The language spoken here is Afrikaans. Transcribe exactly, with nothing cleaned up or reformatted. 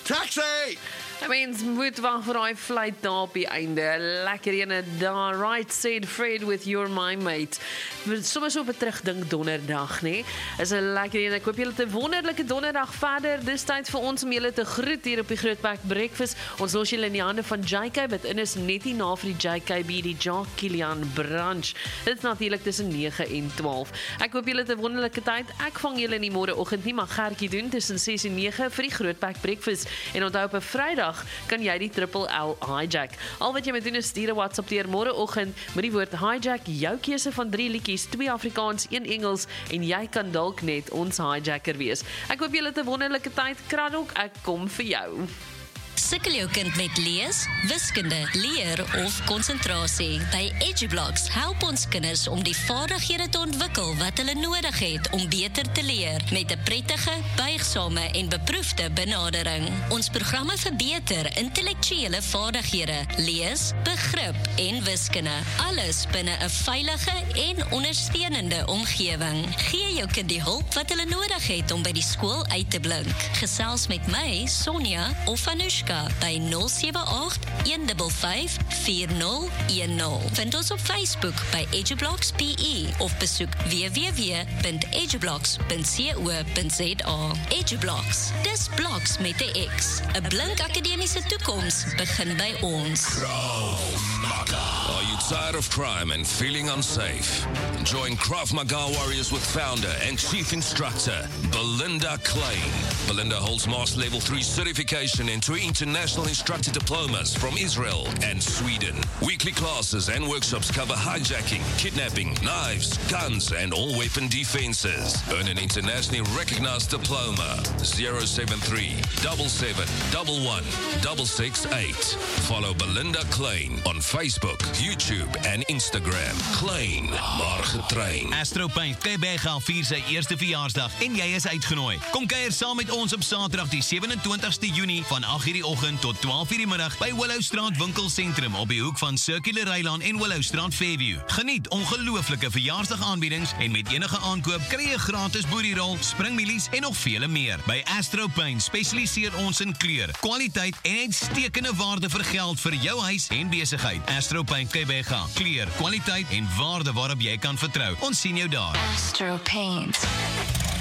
Taxi! I mean, moet wag vir daai flight daar op die einde. Lekker ene daar, right, said Fred with your my mate. Soms op 'n terugdink donderdag, nê? Is 'n lekker ene. Ek hoop julle het 'n wonderlike donderdag verder. Dis tyd vir ons om julle te groet hier op die Grootpack Breakfast. Ons los julle in die hande van J K, wat in is net nie na vir die J K B, die Jacques Kilian brunch. Dit is natuurlik tussen nege en twaalf. Ek hoop julle het 'n wonderlike tyd. Ek vang julle in die môreoggend nie, maar Gertjie doen tussen ses en nege vir die Grootpack Breakfast. En onthou op 'n Vrydag kan jy die triple L hijack. Al wat jy moet doen is stuur 'n WhatsApp deur môreoggend met die woord hijack, jou keuse van drie liedjies, twee Afrikaans, een Engels en jy kan dalk net ons hijacker wees. Ek hoop julle het 'n wonderlike tyd. Kraddock, ek kom vir jou. Sukkel jou kind met lees, wiskunde, leer of konsentrasie? By EduBlocks help ons kinders om die vaardighede te ontwikkel wat hulle nodig het om beter te leer met 'n prettige, buigsame en beproefde benadering. Ons programme verbeter intellektuele vaardighede, lees, begrip en wiskunde. Alles binne 'n veilige en ondersteunende omgewing. Gee jou kind die hulp wat hulle nodig het om by die skool uit te blink. Gesels met my, Sonja of Anushka by nul sewe agt, een vyf vyf, vier nul een nul. Vind ons op Facebook by EduBlocks P E of besoek w w w punt edublocks punt co punt za. EduBlocks, dis blocks met 'n X. 'n Blink akademiese toekoms begin by ons. Krav Maga. Are you tired of crime and feeling unsafe? Join Krav Maga Warriors with founder and chief instructor Belinda Klein. Belinda holds Master Level three certification and two international instructor diplomas from Israel and Sweden. Weekly classes and workshops cover hijacking, kidnapping, knives, guns, and all weapon defenses. Earn an internationally recognized diploma. zero seven three, seven seven one one, six six eight. Follow Belinda Klein on Facebook, YouTube, and Instagram. Klein, maar getrain. Astro Paint Kebega vier sy eerste verjaarsdag en jy is uitgenooi. Kom kuier saam met ons op Saterdag die sewe-en-twintigste Junie van agt uur die oggend tot twaalf uur die middag by Willowstraat Winkelsentrum op die hoek van Circular Rylaan en Willowstraat Fairview. Geniet ongelooflike verjaarsdag aanbiedings en met enige aankoop kry jy gratis boerierol, springmielies en nog vele meer. By Astro Paint spesialiseer ons in kleur, kwaliteit en uitstekende waarde vir geld vir jou huis en besigheid. Astro Paint Kebega, kleur, kwaliteit en waarde waarop jy kan vertrou. Ons sien jou daar. Astro Paint.